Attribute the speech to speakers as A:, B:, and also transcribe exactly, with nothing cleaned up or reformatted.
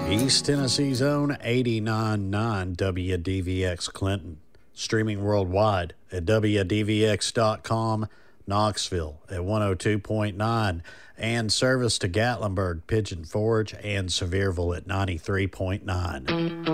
A: East Tennessee's own eighty-nine point nine W D V X Clinton. Streaming worldwide at W D V X dot com, Knoxville at one oh two point nine, and service to Gatlinburg, Pigeon Forge, and Sevierville at ninety-three point nine.